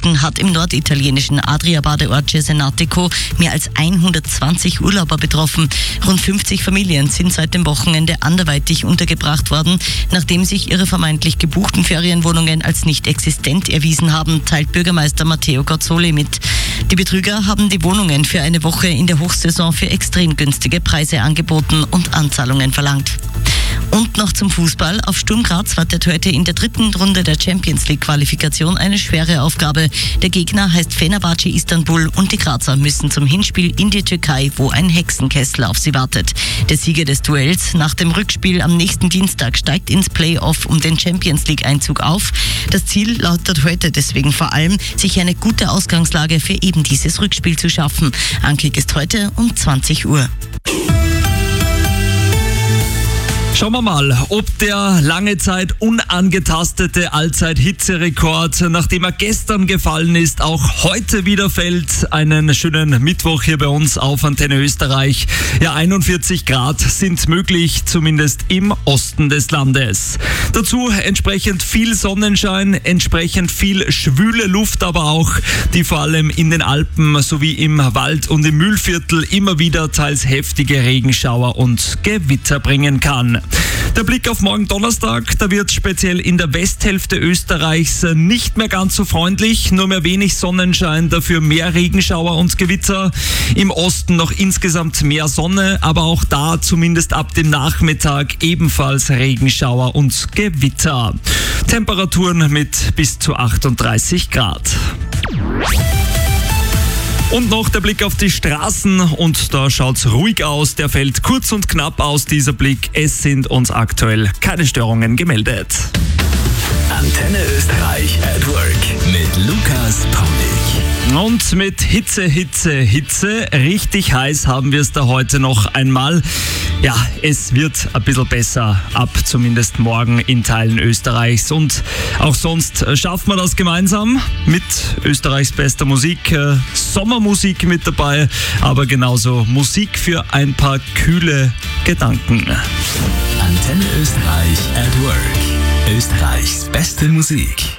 Wochenenden hat im norditalienischen Adria-Badeort Cesenatico mehr als 120 Urlauber betroffen. Rund 50 Familien sind seit dem Wochenende anderweitig untergebracht worden, nachdem sich ihre vermeintlich gebuchten Ferienwohnungen als nicht existent erwiesen haben, teilt Bürgermeister Matteo Gozzoli mit. Die Betrüger haben die Wohnungen für eine Woche in der Hochsaison für extrem günstige Preise angeboten und Anzahlungen verlangt. Und noch zum Fußball. Auf Sturm Graz wartet heute in der 3. Runde der Champions League Qualifikation eine schwere Aufgabe. Der Gegner heißt Fenerbahce Istanbul und die Grazer müssen zum Hinspiel in die Türkei, wo ein Hexenkessel auf sie wartet. Der Sieger des Duells nach dem Rückspiel am nächsten Dienstag steigt ins Playoff um den Champions League Einzug auf. Das Ziel lautet heute deswegen vor allem, sich eine gute Ausgangslage für eben dieses Rückspiel zu schaffen. Ankick ist heute um 20 Uhr. Schauen wir mal, ob der lange Zeit unangetastete Allzeit-Hitzerekord, nachdem er gestern gefallen ist, auch heute wieder fällt. Einen schönen Mittwoch hier bei uns auf Antenne Österreich. Ja, 41 Grad sind möglich, zumindest im Osten des Landes. Dazu entsprechend viel Sonnenschein, entsprechend viel schwüle Luft, aber auch, die vor allem in den Alpen sowie im Wald und im Mühlviertel immer wieder teils heftige Regenschauer und Gewitter bringen kann. Der Blick auf morgen Donnerstag, da wird speziell in der Westhälfte Österreichs nicht mehr ganz so freundlich, nur mehr wenig Sonnenschein, dafür mehr Regenschauer und Gewitter. Im Osten noch insgesamt mehr Sonne, aber auch da zumindest ab dem Nachmittag ebenfalls Regenschauer und Gewitter. Temperaturen mit bis zu 38 Grad. Und noch der Blick auf die Straßen und da schaut's ruhig aus. Der fällt kurz und knapp aus, dieser Blick. Es sind uns aktuell keine Störungen gemeldet. Antenne Österreich at Work mit Lukas Paulik. Und mit Hitze, richtig heiß haben wir es da heute noch einmal. Ja, es wird ein bisschen besser ab, zumindest morgen in Teilen Österreichs. Und auch sonst schaffen wir das gemeinsam mit Österreichs bester Musik. Sommermusik mit dabei, aber genauso Musik für ein paar kühle Gedanken. Antenne Österreich at Work. Österreichs beste Musik.